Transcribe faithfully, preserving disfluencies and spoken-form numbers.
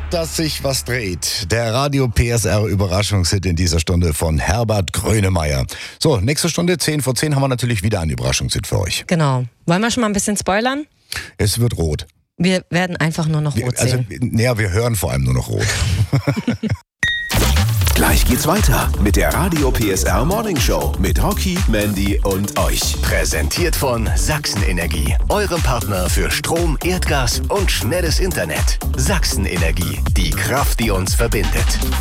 dass sich was dreht. Der Radio P S R Überraschungshit in dieser Stunde von Herbert Grönemeyer. So, nächste Stunde, zehn vor zehn, haben wir natürlich wieder einen Überraschungshit für euch. Genau. Wollen wir schon mal ein bisschen spoilern? Es wird rot. Wir werden einfach nur noch rot wir, also, sehen. Naja, wir hören vor allem nur noch rot. Gleich geht's weiter mit der Radio P S R Morning Show mit Rocky, Mandy und euch. Präsentiert von Sachsenenergie, eurem Partner für Strom, Erdgas und schnelles Internet. Sachsenenergie, die Kraft, die uns verbindet.